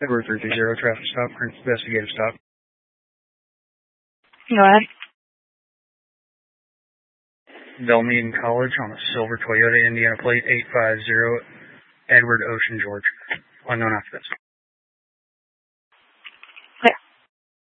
Edward 330, traffic stop, current investigative stop. Go ahead. Belmead College on a silver Toyota Indiana plate 850, Edward Ocean, George. Unknown occupants.